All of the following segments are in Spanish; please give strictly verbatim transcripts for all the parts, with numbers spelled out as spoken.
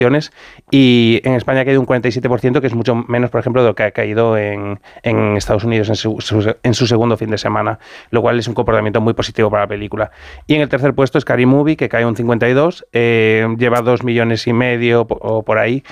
y en España ha caído un cuarenta y siete por ciento, que es mucho menos, por ejemplo, de lo que ha caído en, en Estados Unidos en su, su, en su segundo fin de semana, lo cual es un comportamiento muy positivo para la película. Y en el tercer puesto es Scary Movie, que cae un cincuenta y dos, eh, lleva dos millones y medio o por ahí.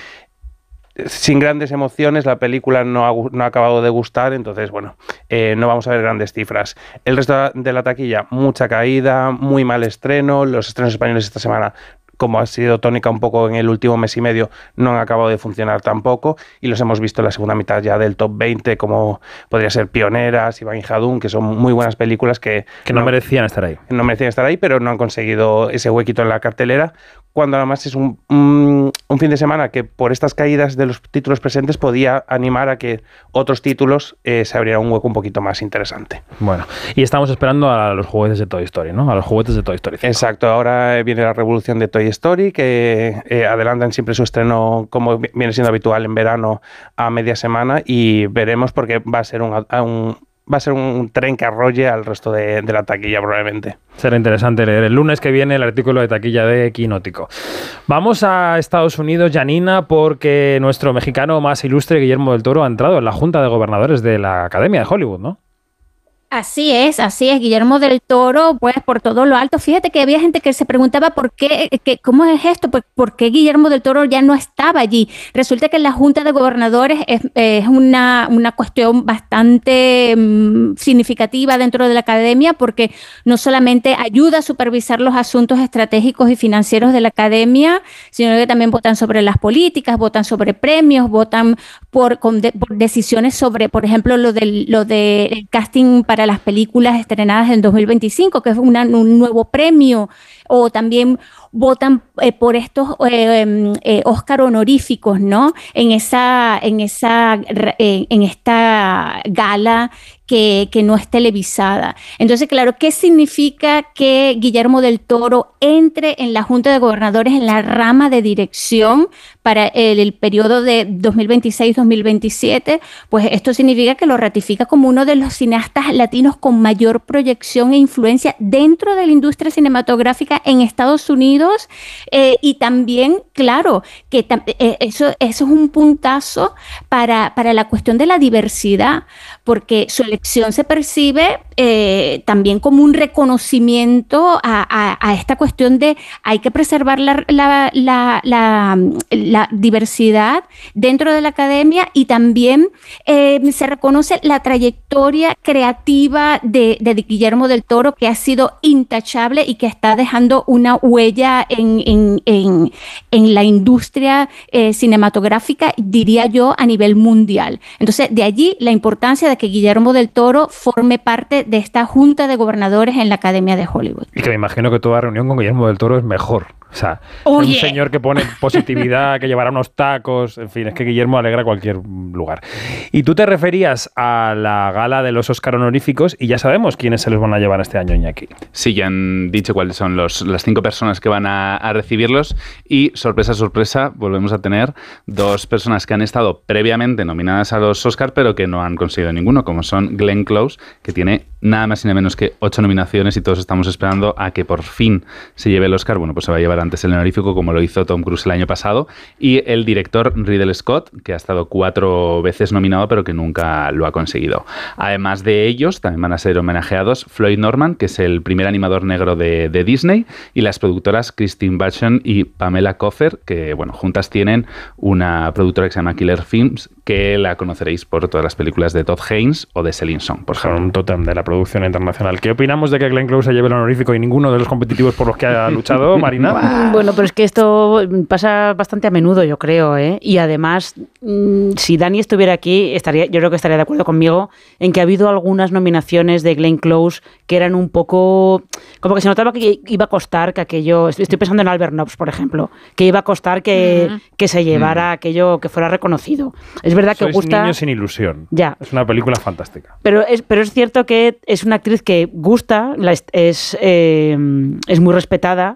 Sin grandes emociones, la película no ha, no ha acabado de gustar, entonces, bueno, eh, no vamos a ver grandes cifras. El resto de la taquilla, mucha caída, muy mal estreno, los estrenos españoles esta semana, como ha sido tónica un poco en el último mes y medio, no han acabado de funcionar tampoco, y los hemos visto en la segunda mitad ya del top veinte, como podría ser Pioneras, Iván y Jadún, que son muy buenas películas que, que no, no merecían estar ahí. No merecían estar ahí, pero no han conseguido ese huequito en la cartelera, cuando además es un, un, un fin de semana que por estas caídas de los títulos presentes podía animar a que otros títulos eh, se abriera un hueco un poquito más interesante. Bueno, y estamos esperando a los juguetes de Toy Story, ¿no? A los juguetes de Toy Story cinco. Exacto, ahora viene la revolución de Toy Story, que eh, adelantan siempre su estreno, como viene siendo habitual, en verano a media semana, y veremos porque va a ser un... un va a ser un tren que arrolle al resto de, de la taquilla probablemente. Será interesante leer el lunes que viene el artículo de taquilla de Quinótico. Vamos a Estados Unidos, Janina, porque nuestro mexicano más ilustre, Guillermo del Toro, ha entrado en la Junta de Gobernadores de la Academia de Hollywood, ¿no? Así es, así es, Guillermo del Toro, pues por todo lo alto. Fíjate que había gente que se preguntaba por qué, que, ¿cómo es esto? Pues, ¿por qué Guillermo del Toro ya no estaba allí? Resulta que la Junta de Gobernadores es, es una, una cuestión bastante um, significativa dentro de la Academia, porque no solamente ayuda a supervisar los asuntos estratégicos y financieros de la Academia, sino que también votan sobre las políticas, votan sobre premios, votan por, con de, por decisiones sobre, por ejemplo, lo del lo de casting para las películas estrenadas en dos mil veinticinco, que es una, un nuevo premio, o también votan eh, por estos eh, eh, Oscar honoríficos, ¿no? En esa, en esa, eh, en esta gala que, que no es televisada. Entonces, claro, ¿qué significa que Guillermo del Toro entre en la Junta de Gobernadores en la rama de dirección para el, el periodo de dos mil veintiséis dos mil veintisiete? Pues esto significa que lo ratifica como uno de los cineastas latinos con mayor proyección e influencia dentro de la industria cinematográfica en Estados Unidos, eh, y también, claro, que tam- eh, eso, eso es un puntazo para, para la cuestión de la diversidad, porque su elección se percibe eh, también como un reconocimiento a, a, a esta cuestión de hay que preservar la, la, la, la, la diversidad dentro de la academia, y también eh, se reconoce la trayectoria creativa de, de Guillermo del Toro, que ha sido intachable y que está dejando una huella en, en, en, en la industria eh, cinematográfica, diría yo, a nivel mundial. Entonces, de allí la importancia de que Guillermo del Toro forme parte de esta Junta de Gobernadores en la Academia de Hollywood. Y que me imagino que toda reunión con Guillermo del Toro es mejor. O sea, oh, yeah. un señor que pone positividad, que llevará unos tacos, en fin, es que Guillermo alegra cualquier lugar. Y tú te referías a la gala de los Oscar honoríficos, y ya sabemos quiénes se los van a llevar este año, Iñaki. Sí, ya han dicho cuáles son los, las cinco personas que van a, a recibirlos, y sorpresa, sorpresa, volvemos a tener dos personas que han estado previamente nominadas a los Oscar, pero que no han conseguido ninguno, como son Glenn Close, que tiene nada más y nada menos que ocho nominaciones, y todos estamos esperando a que por fin se lleve el Oscar. Bueno, pues se va a llevar antes el honorífico, como lo hizo Tom Cruise el año pasado, y el director Ridley Scott, que ha estado cuatro veces nominado pero que nunca lo ha conseguido. Además de ellos, también van a ser homenajeados Floyd Norman, que es el primer animador negro de, de Disney, y las productoras Christine Vachon y Pamela Coffer, que bueno, juntas tienen una productora que se llama Killer Films, que la conoceréis por todas las películas de Todd Haynes o de Celine Song, por ejemplo. Un tótem de la producción internacional. ¿Qué opinamos de que Glenn Close se lleve el honorífico y ninguno de los competitivos por los que ha luchado, Marina? Bueno, pero es que esto pasa bastante a menudo, yo creo, ¿eh? Y además, si Dani estuviera aquí, estaría, yo creo que estaría de acuerdo conmigo en que ha habido algunas nominaciones de Glenn Close que eran un poco... como que se notaba que iba a costar que aquello... Estoy pensando en Albert Nobbs, por ejemplo, que iba a costar que, uh-huh. que se llevara uh-huh. aquello, que fuera reconocido. Es verdad que Sois gusta... niños sin ilusión. Ya. Es una película fantástica. Pero es, pero es cierto que es una actriz que gusta, la es, es, eh, es muy respetada.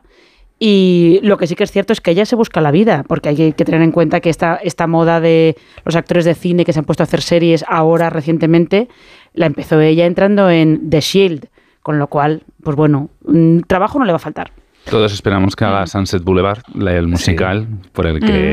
Y lo que sí que es cierto es que ella se busca la vida, porque hay que tener en cuenta que esta, esta moda de los actores de cine que se han puesto a hacer series ahora recientemente, la empezó ella entrando en The Shield, con lo cual, pues bueno, trabajo no le va a faltar. Todos esperamos que haga Sunset Boulevard, el musical, sí. por el que